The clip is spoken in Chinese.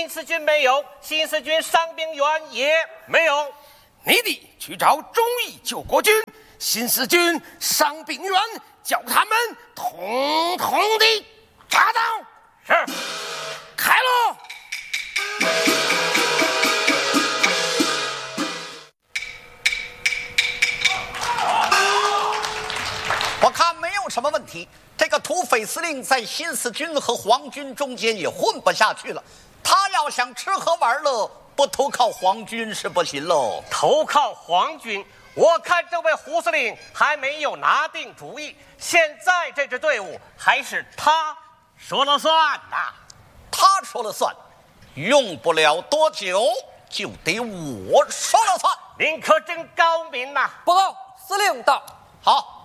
新四军没有，新四军伤兵员也没有。 你得去找忠义救国军、新四军伤兵员，叫他们统统的查到。 是， 开喽！ 我看没有什么问题。这个土匪司令在新四军和皇军中间也混不下去了，他要想吃喝玩乐，不投靠皇军是不行喽。 投靠皇军，我看这位胡司令还没有拿定主意。现在这支队伍还是他说了算呐。 他说了算，用不了多久就得我说了算。 您可真高明呐！ 报告，司令到。 好。